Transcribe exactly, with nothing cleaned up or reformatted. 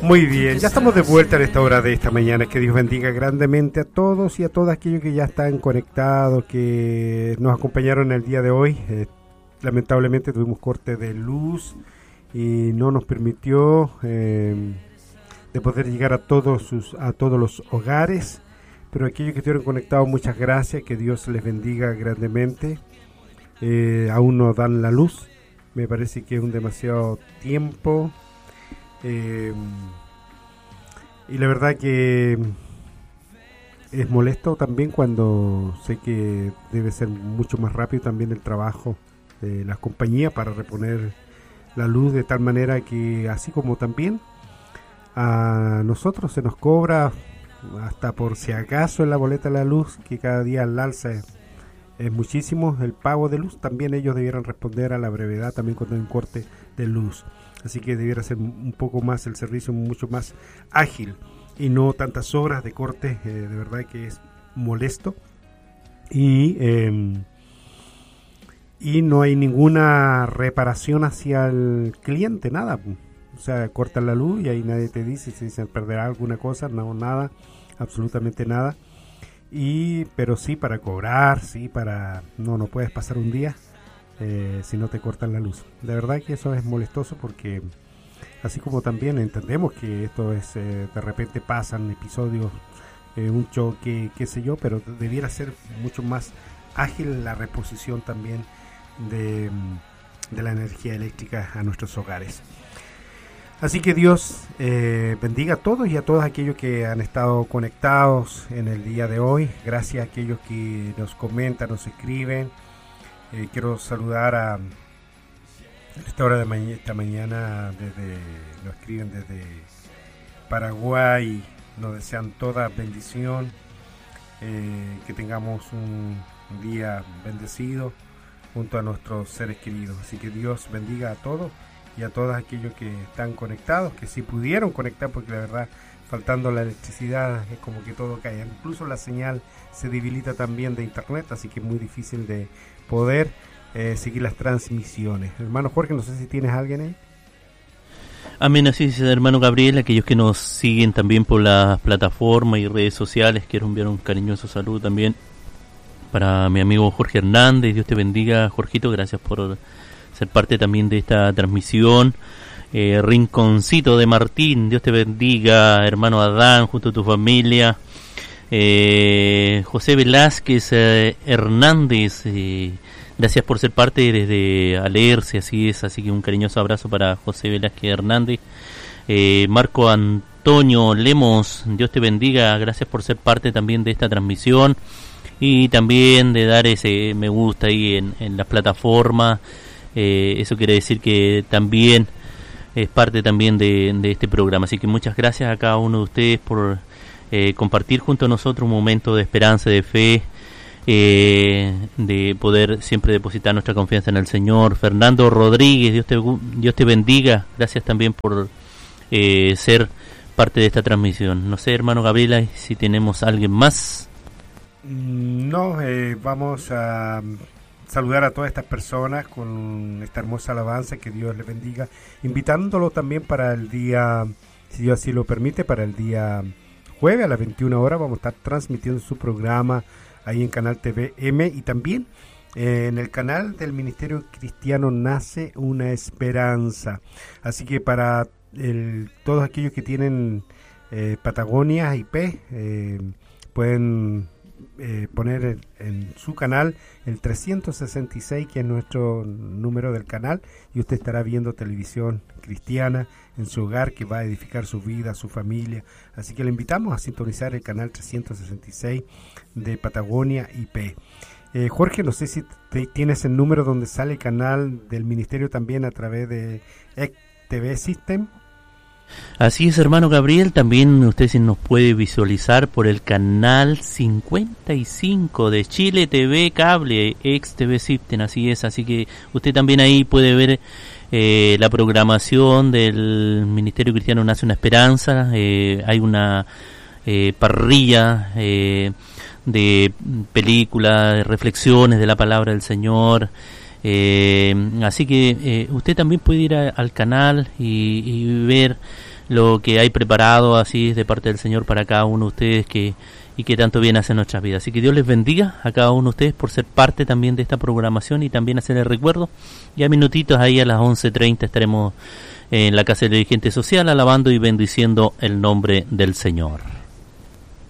Muy bien, ya estamos de vuelta en esta hora de esta mañana. Que Dios bendiga grandemente a todos y a todos aquellos que ya están conectados, que nos acompañaron el día de hoy. Eh, lamentablemente tuvimos corte de luz y no nos permitió eh, de poder llegar a todos sus, a todos los hogares. Pero aquellos que estuvieron conectados, muchas gracias, que Dios les bendiga grandemente. Eh, aún no dan la luz, me parece que es un demasiado tiempo. Eh, y la verdad que es molesto también cuando sé que debe ser mucho más rápido también el trabajo de las compañías para reponer la luz, de tal manera que así como también a nosotros se nos cobra hasta por si acaso en la boleta de la luz, que cada día al alza es, es muchísimo el pago de luz, también ellos debieran responder a la brevedad también cuando hay un corte de luz. Así que debiera ser un poco más el servicio, mucho más ágil y no tantas horas de corte. Eh, de verdad que es molesto y eh, y no hay ninguna reparación hacia el cliente, nada. O sea, cortan la luz y ahí nadie te dice si se perderá alguna cosa, no, nada, absolutamente nada. Y pero sí para cobrar, sí para no no puedes pasar un día Eh, si no te cortan la luz. De verdad que eso es molestoso, porque así como también entendemos que esto es eh, de repente pasan episodios, eh, un choque, qué sé yo, pero debiera ser mucho más ágil la reposición también de, de la energía eléctrica a nuestros hogares. Así que Dios eh, bendiga a todos y a todos aquellos que han estado conectados en el día de hoy. Gracias a aquellos que nos comentan, nos escriben. Eh, quiero saludar a esta hora de ma- esta mañana, desde nos escriben desde Paraguay, nos desean toda bendición, eh, que tengamos un día bendecido junto a nuestros seres queridos. Así que Dios bendiga a todos y a todos aquellos que están conectados, que si pudieron conectar, porque la verdad, faltando la electricidad, es como que todo cae. Incluso la señal se debilita también de internet, así que es muy difícil de poder eh, seguir las transmisiones. Hermano Jorge, no sé si tienes a alguien ahí. Amén, así es, hermano Gabriel. Aquellos que nos siguen también por las plataformas y redes sociales, quiero enviar un cariñoso saludo también para mi amigo Jorge Hernández. Dios te bendiga, Jorgito, gracias por ser parte también de esta transmisión. eh, Rinconcito de Martín, Dios te bendiga, hermano Adán, junto a tu familia. Eh, José Velázquez eh, Hernández, eh, gracias por ser parte desde Alerce, así es, así que un cariñoso abrazo para José Velázquez Hernández. eh, Marco Antonio Lemos, Dios te bendiga, gracias por ser parte también de esta transmisión y también de dar ese me gusta ahí en, en las plataformas. Eh, eso quiere decir que también es parte también de, de este programa, así que muchas gracias a cada uno de ustedes por Eh, compartir junto a nosotros un momento de esperanza, de fe, eh, de poder siempre depositar nuestra confianza en el Señor. Fernando Rodríguez, Dios te, Dios te bendiga, gracias también por eh, ser parte de esta transmisión. No sé, hermano Gabriela, si tenemos a alguien más. No, eh, vamos a saludar a todas estas personas con esta hermosa alabanza, que Dios les bendiga, invitándolo también para el día, si Dios así lo permite, para el día jueves a las veintiuna horas vamos a estar transmitiendo su programa ahí en Canal T V M y también eh, en el canal del Ministerio Cristiano Nace una Esperanza. Así que para el, todos aquellos que tienen eh, Patagonia I P, eh, pueden eh, poner en, en su canal el trescientos sesenta y seis, que es nuestro número del canal, y usted estará viendo televisión cristiana en su hogar, que va a edificar su vida, su familia. Así que le invitamos a sintonizar el canal trescientos sesenta y seis de Patagonia I P. Eh, Jorge, no sé si te, tienes el número donde sale el canal del ministerio también a través de E C T V System. Así es, hermano Gabriel, también usted se nos puede visualizar por el canal cincuenta y cinco de Chile T V Cable, E X T V System, así es, así que usted también ahí puede ver eh, la programación del Ministerio Cristiano Nace una Esperanza. Eh, hay una eh, parrilla eh, de películas, de reflexiones de la palabra del Señor. Eh, así que eh, usted también puede ir a, al canal y, y ver lo que hay preparado así de parte del Señor para cada uno de ustedes que y que tanto bien hace en nuestras vidas. Así que Dios les bendiga a cada uno de ustedes por ser parte también de esta programación y también hacer el recuerdo. Ya minutitos ahí a las once treinta estaremos en la Casa del Dirigente Social alabando y bendiciendo el nombre del Señor.